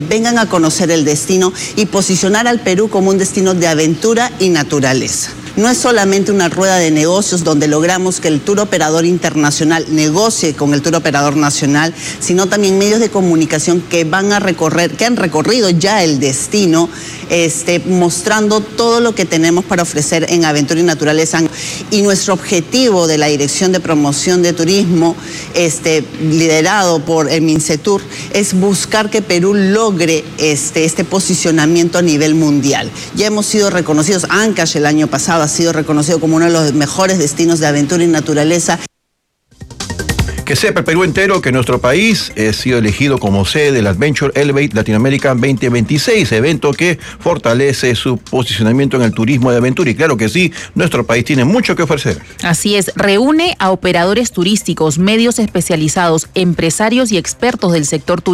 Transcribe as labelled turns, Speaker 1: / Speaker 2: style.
Speaker 1: Vengan a conocer el destino y posicionar al Perú como un destino de aventura y naturaleza. No es solamente una rueda de negocios donde logramos que el tour operador internacional negocie con el tour operador nacional, sino también medios de comunicación que han recorrido ya el destino, mostrando todo lo que tenemos para ofrecer en aventura y naturaleza. Y nuestro objetivo de la Dirección de Promoción de Turismo, liderado por el MINCETUR, es buscar que Perú logre este posicionamiento a nivel mundial. Ya hemos sido reconocidos, Ancash el año pasado ha sido reconocido como uno de los mejores destinos de aventura y naturaleza.
Speaker 2: Que sepa el Perú entero que nuestro país ha sido elegido como sede del Adventure Elevate Latinoamérica 2026, evento que fortalece su posicionamiento en el turismo de aventura. Y claro que sí, nuestro país tiene mucho que ofrecer.
Speaker 3: Así es, reúne a operadores turísticos, medios especializados, empresarios y expertos del sector turístico